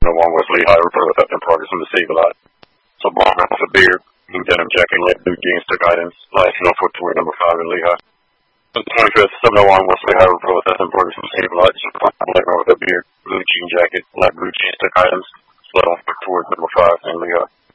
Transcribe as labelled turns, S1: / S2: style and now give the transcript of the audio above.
S1: No one was Lehigh report with in progress from the Save a Lot. So Bob has a beard, denim jacket, light blue jeans, took items, last no foot to number 5 in Lehigh. The 25th, 701 West Lehigh report with in progress from the Save a Lot. Black man with a beard, blue jean jacket, light blue jeans, took items, slow on foot towards number 5 in Lehigh.